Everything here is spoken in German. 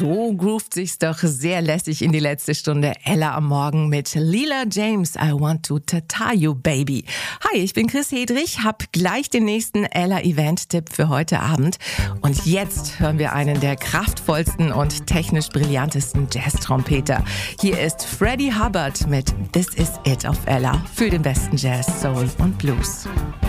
So groovt sich's doch sehr lässig in die letzte Stunde. Ella am Morgen mit Leela James, I Want to Tata You Baby. Hi, ich bin Chris Hedrich, hab gleich den nächsten Ella-Event-Tipp für heute Abend. Und jetzt hören wir einen der kraftvollsten und technisch brillantesten Jazz-Trompeter. Hier ist Freddie Hubbard mit This Is It auf Ella für den besten Jazz, Soul und Blues.